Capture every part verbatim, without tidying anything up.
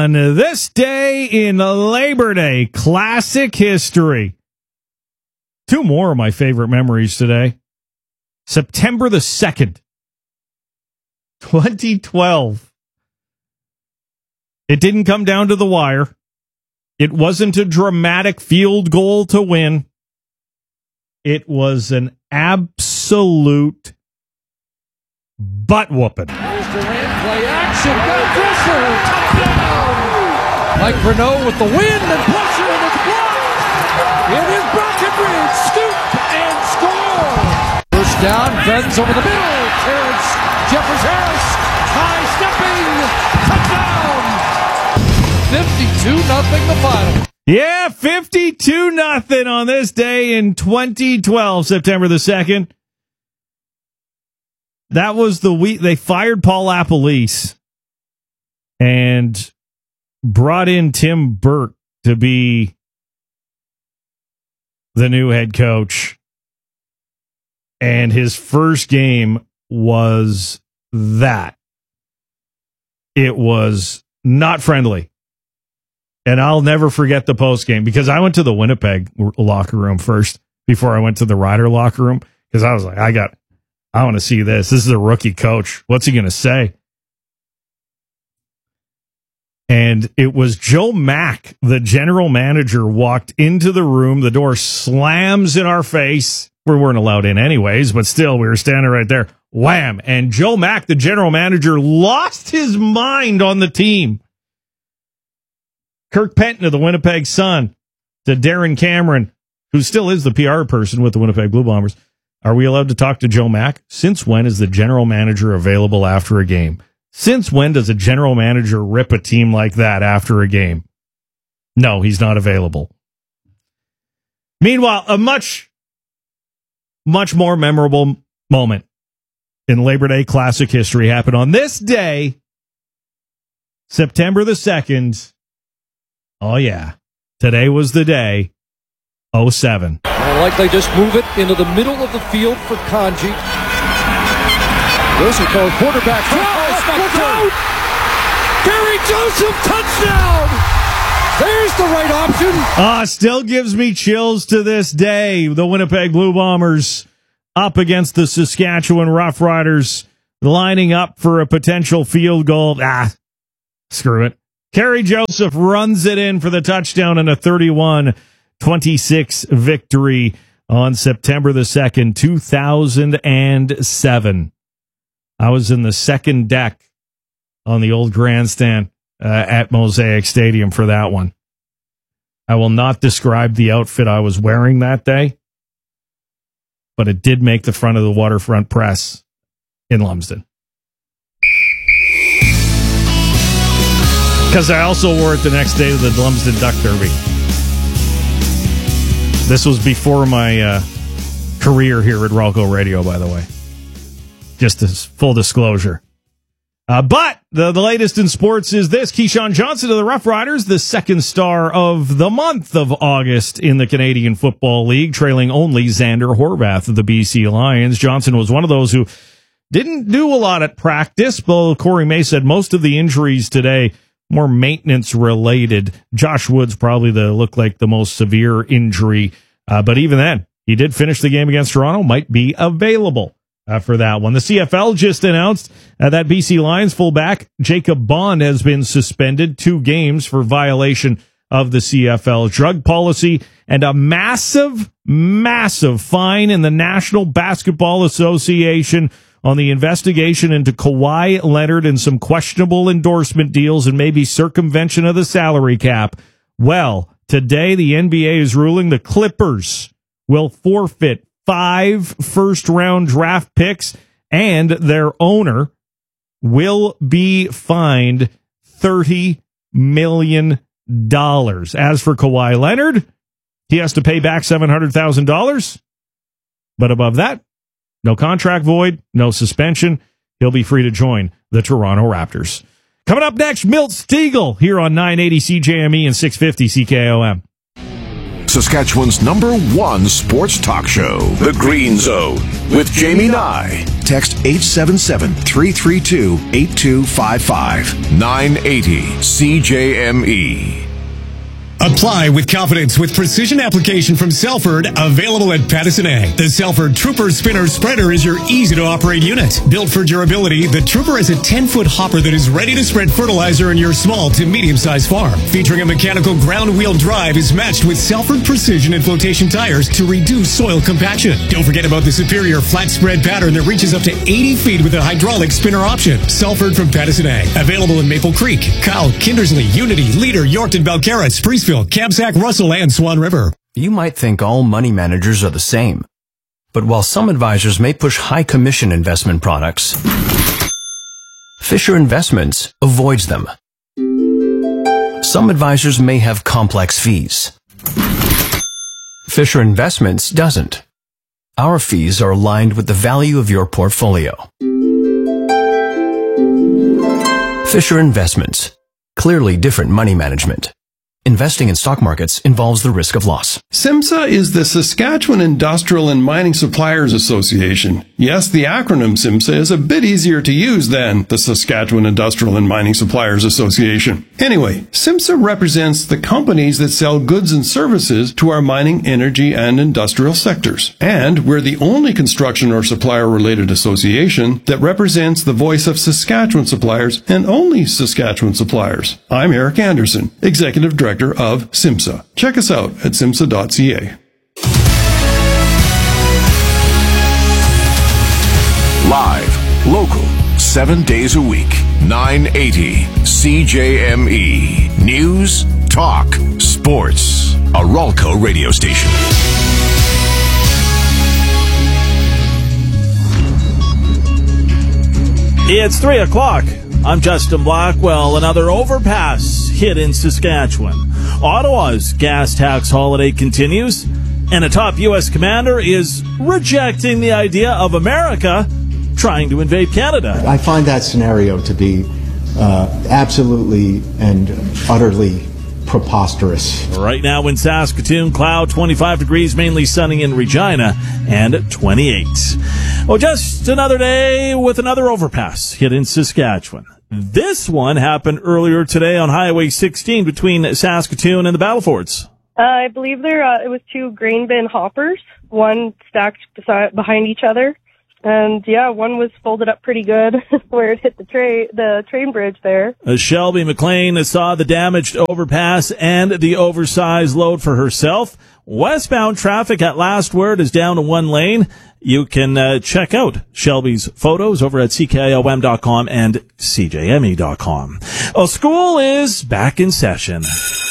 On this day in Labor Day classic history, two more of my favorite memories today. September the second, twenty twelve. It didn't come down to the wire. It wasn't a dramatic field goal to win. It was an absolute butt whooping. Play action, go Dresser, touchdown! Mike Renaud with the wind and pressure, and it's blocked! It is Brackenridge, scoop and score! First down, Venz over the middle, Terrence Jeffers Harris, high stepping, touchdown! fifty-two nothing the final. Yeah, fifty-two nothing on this day in twenty twelve, September the second. That was the week they fired Paul Lapalisse and brought in Tim Burke to be the new head coach. And his first game was that. It was not friendly. And I'll never forget the post game because I went to the Winnipeg locker room first before I went to the Rider locker room because I was like, I got... I want to see this. This is a rookie coach. What's he going to say? And it was Joe Mack, the general manager, walked into the room. The door slams in our face. We weren't allowed in anyways, but still, we were standing right there. Wham! And Joe Mack, the general manager, lost his mind on the team. Kirk Penton of the Winnipeg Sun to Darren Cameron, who still is the P R person with the Winnipeg Blue Bombers. Are we allowed to talk to Joe Mack? Since when is the general manager available after a game? Since when does a general manager rip a team like that after a game? No, he's not available. Meanwhile, a much, much more memorable moment in Labor Day classic history happened on this day, September the second. Oh, yeah. Today was the day. oh seven. Well, like they just move it into the middle of the field for Kanji. Wilson calls quarterback. Oh, Gary Joseph, touchdown! There's the right option. Ah, still gives me chills to this day. The Winnipeg Blue Bombers up against the Saskatchewan Roughriders, lining up for a potential field goal. Ah, screw it. Gary Joseph runs it in for the touchdown and a thirty-one twenty-six victory on September the second, two thousand seven. I was in the second deck on the old grandstand uh, at Mosaic Stadium for that one. I will not describe the outfit I was wearing that day, but it did make the front of the Waterfront Press in Lumsden. Because I also wore it the next day to the Lumsden Duck Derby. This was before my uh, career here at Ralco Radio, by the way. Just as full disclosure. Uh, but the, the latest in sports is this. Keyshawn Johnson of the Rough Riders, the second star of the month of August in the Canadian Football League, trailing only Xander Horvath of the B C Lions. Johnson was one of those who didn't do a lot at practice, but Corey May said most of the injuries today more maintenance related. Josh Woods probably the looked like the most severe injury, uh, but even then, he did finish the game against Toronto, might be available uh, for that one. The C F L just announced uh, that B C Lions fullback Jacob Bond has been suspended two games for violation of the C F L drug policy and a massive, massive fine in the National Basketball Association on the investigation into Kawhi Leonard and some questionable endorsement deals and maybe circumvention of the salary cap. Well, today the N B A is ruling the Clippers will forfeit five first-round draft picks and their owner will be fined thirty million dollars. As for Kawhi Leonard, he has to pay back seven hundred thousand dollars. But above that, no contract void, no suspension. He'll be free to join the Toronto Raptors. Coming up next, Milt Stegall here on nine eighty C J M E and six fifty C K O M. Saskatchewan's number one sports talk show, The Green Zone, with Jamie Nye. Text eight seven seven, three three two, eight two five five. nine eighty C J M E. Apply with confidence with precision application from Selford, available at Pattison Ag. The Selford Trooper Spinner Spreader is your easy-to-operate unit. Built for durability, the Trooper has a ten-foot hopper that is ready to spread fertilizer in your small to medium-sized farm. Featuring a mechanical ground-wheel drive, is matched with Selford Precision and flotation tires to reduce soil compaction. Don't forget about the superior flat spread pattern that reaches up to eighty feet with a hydraulic spinner option. Selford from Pattison Ag. Available in Maple Creek, Kyle, Kindersley, Unity, Leader, Yorkton, Belcarra, Priestfield, Kamsack, Russell, and Swan River. You might think all money managers are the same. But while some advisors may push high commission investment products, Fisher Investments avoids them. Some advisors may have complex fees. Fisher Investments doesn't. Our fees are aligned with the value of your portfolio. Fisher Investments. Clearly different money management. Investing in stock markets involves the risk of loss. SIMSA is the Saskatchewan Industrial and Mining Suppliers Association. Yes, the acronym SIMSA is a bit easier to use than the Saskatchewan Industrial and Mining Suppliers Association. Anyway, SIMSA represents the companies that sell goods and services to our mining, energy, and industrial sectors. And we're the only construction or supplier-related association that represents the voice of Saskatchewan suppliers and only Saskatchewan suppliers. I'm Eric Anderson, Executive Director of SIMSA. Check us out at simsa dot c a. Live, local, seven days a week, nine eighty C J M E. News, talk, sports. A Ralco radio station. It's three o'clock. I'm Justin Blackwell. Another overpass hit in Saskatchewan. Ottawa's gas tax holiday continues, and a top U S commander is rejecting the idea of America trying to invade Canada. I find that scenario to be uh, absolutely and utterly preposterous. Right now in Saskatoon, cloud, twenty-five degrees, mainly sunny in Regina, and twenty-eight. Well, just another day with another overpass hit in Saskatchewan. This one happened earlier today on Highway sixteen between Saskatoon and the Battlefords. Uh, I believe there uh, it was two grain bin hoppers, one stacked beside, behind each other. And, yeah, one was folded up pretty good where it hit the, tra- the train bridge there. Uh, Shelby McLean saw the damaged overpass and the oversized load for herself. Westbound traffic at last word is down to one lane. You can uh, check out Shelby's photos over at C K I O M dot com and C J M E dot com. Well, school is back in session.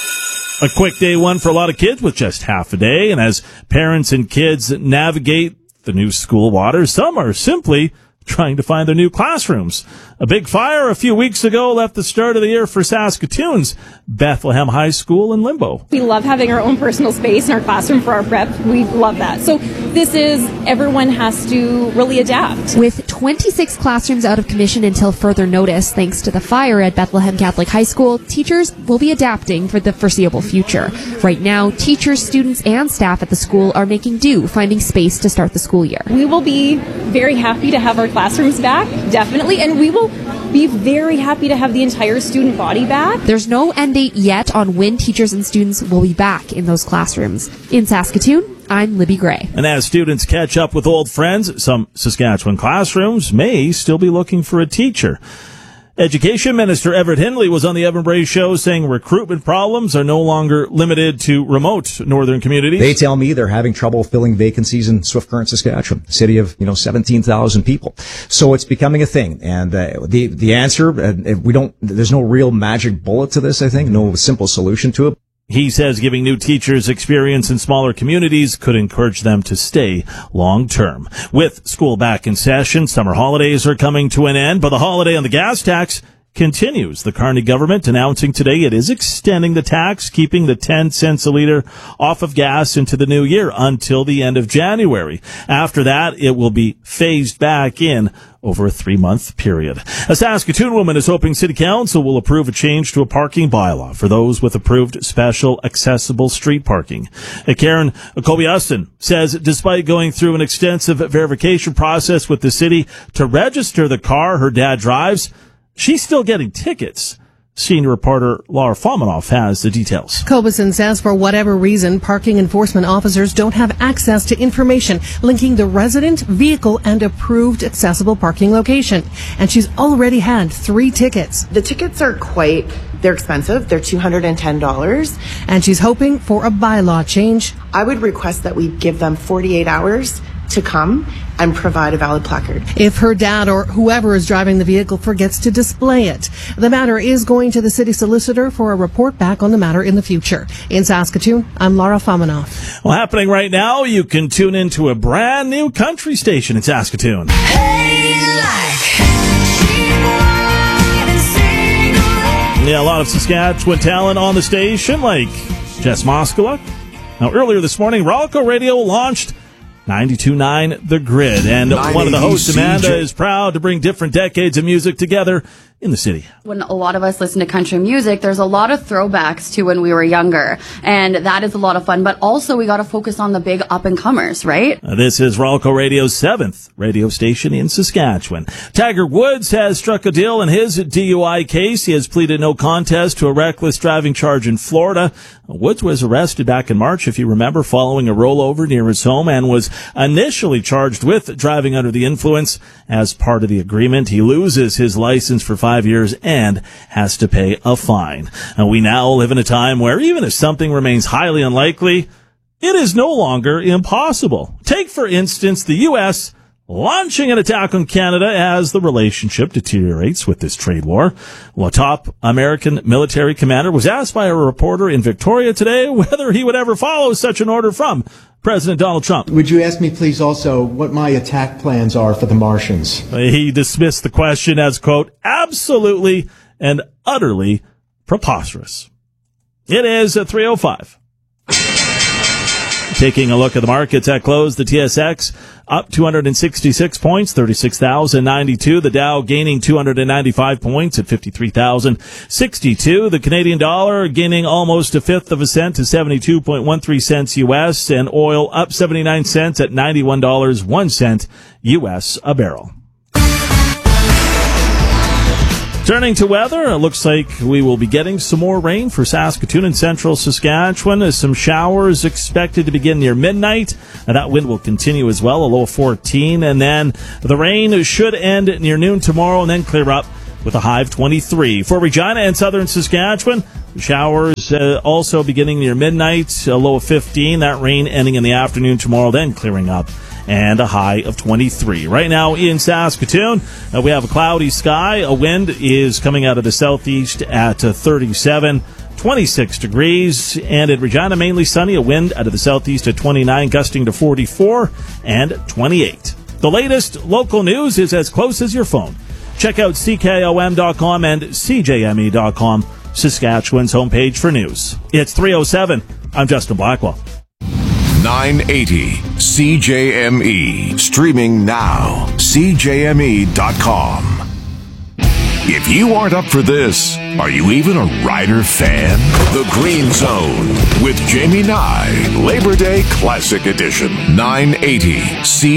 A quick day one for a lot of kids with just half a day. And as parents and kids navigate the new school waters, some are simply trying to find their new classrooms. A big fire a few weeks ago left the start of the year for Saskatoon's Bethlehem High School in limbo. We love having our own personal space in our classroom for our prep. We love that. So this is, everyone has to really adapt. With twenty-six classrooms out of commission until further notice, thanks to the fire at Bethlehem Catholic High School, teachers will be adapting for the foreseeable future. Right now, teachers, students, and staff at the school are making do, finding space to start the school year. We will be very happy to have our classrooms back, definitely, and we will be very happy to have the entire student body back. There's no end date yet on when teachers and students will be back in those classrooms. In Saskatoon, I'm Libby Gray. And as students catch up with old friends, some Saskatchewan classrooms may still be looking for a teacher. Education Minister Everett Hindley was on the Evan Bray Show saying recruitment problems are no longer limited to remote northern communities. They tell me they're having trouble filling vacancies in Swift Current, Saskatchewan, a city of, you know, seventeen thousand people. So it's becoming a thing. And uh, the the answer, uh, we don't, there's no real magic bullet to this, I think, no simple solution to it. He says giving new teachers experience in smaller communities could encourage them to stay long term. With school back in session, summer holidays are coming to an end, but the holiday on the gas tax continues. The Carney government announcing today it is extending the tax, keeping the ten cents a liter off of gas into the new year until the end of January. After that, it will be phased back in over a three-month period. A Saskatoon woman is hoping City Council will approve a change to a parking bylaw for those with approved special accessible street parking. Karen Kobiaston says despite going through an extensive verification process with the city to register the car her dad drives, she's still getting tickets. Senior reporter Laura Fomanoff has the details. Kobeson says for whatever reason, parking enforcement officers don't have access to information linking the resident, vehicle, and approved accessible parking location. And she's already had three tickets. The tickets are quite, they're expensive. They're two hundred ten dollars. And she's hoping for a bylaw change. I would request that we give them forty-eight hours to come and provide a valid placard. If her dad or whoever is driving the vehicle forgets to display it. The matter is going to the city solicitor for a report back on the matter in the future. In Saskatoon, I'm Laura Fomanoff. Well, happening right now, you can tune into a brand new country station in Saskatoon. Yeah, a lot of Saskatchewan talent on the station, like Jess Moskala. Now, earlier this morning, Ralco Radio launched ninety-two point nine The Grid, and one of the hosts, Amanda, is proud to bring different decades of music together in the city. When a lot of us listen to country music, there's a lot of throwbacks to when we were younger, and that is a lot of fun, but also we got to focus on the big up-and-comers, right? Uh, this is Ralco Radio's seventh radio station in Saskatchewan. Tiger Woods has struck a deal in his D U I case. He has pleaded no contest to a reckless driving charge in Florida. Woods was arrested back in March, if you remember, following a rollover near his home, and was initially charged with driving under the influence. As part of the agreement, he loses his license for five years and has to pay a fine. And we now live in a time where even if something remains highly unlikely, it is no longer impossible. Take, for instance, the U S launching an attack on Canada as the relationship deteriorates with this trade war. Well, a top American military commander was asked by a reporter in Victoria today whether he would ever follow such an order from President Donald Trump. Would you ask me, please, also what my attack plans are for the Martians? He dismissed the question as, quote, absolutely and utterly preposterous. It is at three oh five. Taking a look at the markets at close, the T S X up two hundred sixty-six points, thirty-six thousand ninety-two. The Dow gaining two hundred ninety-five points at fifty-three thousand sixty-two. The Canadian dollar gaining almost a fifth of a cent to seventy-two point one three cents U S, and oil up seventy-nine cents at ninety-one dollars and one cent U S a barrel. Turning to weather, it looks like we will be getting some more rain for Saskatoon and central Saskatchewan. Some showers expected to begin near midnight. And that wind will continue as well, a low of fourteen. And then the rain should end near noon tomorrow and then clear up with a high of twenty-three. For Regina and southern Saskatchewan, showers uh, also beginning near midnight, a low of fifteen. That rain ending in the afternoon tomorrow, then clearing up, and a high of twenty-three. Right now in Saskatoon, uh, we have a cloudy sky. A wind is coming out of the southeast at uh, thirty-seven, twenty-six degrees. And in Regina, mainly sunny. A wind out of the southeast at twenty-nine, gusting to forty-four and twenty-eight. The latest local news is as close as your phone. Check out C K O M dot com and C J M E dot com, Saskatchewan's homepage for news. It's three oh seven. I'm Justin Blackwell. nine eighty C J M E. Streaming now. C J M E dot com. If you aren't up for this, are you even a Rider fan? The Green Zone with Jamie Nye. Labor Day Classic Edition. nine eighty C